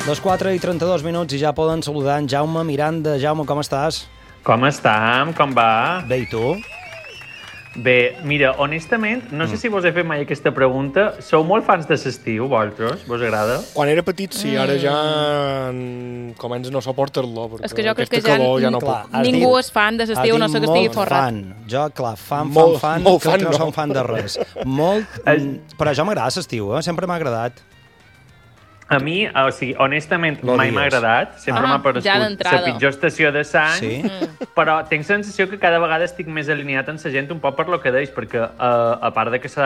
Les 4:32 i ja poden saludar en Jaume Miranda. Jaume, com estàs? Com estem? Com va? Bé, i tu? Bé, mira, honestament, no sé si vos he fet mai aquesta pregunta. Sou molt fans de l'estiu, vosaltres? Vos agrada? Quan era petit, sí, ara ja comença no suportar-lo, perquè És que jo crec aquesta que ja calor ja no clar, puc. ningú és fan de l'estiu, no sé que estigui forrat. Jo, clar, fan, Molt crec fan, que no no. som fan de res. Molt, però jo m'agrada l'estiu, sempre m'ha agradat. A mi, o sigui, honestament, No mai digues. m'ha agradat. Sempre m'ha ja paregut d'entrada. la pitjor estació de l'any. Sí? Però tinc la sensació que cada vegada estic més alineat amb la gent un poc per lo que deies, perquè a part de que s'ha